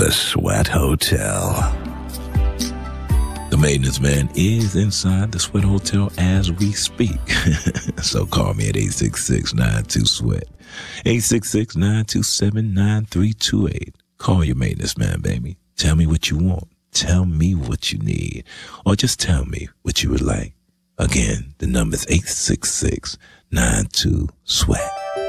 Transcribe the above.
The Sweat Hotel. The maintenance man is inside the Sweat Hotel as we speak. So call me at 866-92-SWEAT. 866-927-9328. Call your maintenance man, baby. Tell me what you want. Tell me what you need. Or just tell me what you would like. Again, the number is 866-92-SWEAT.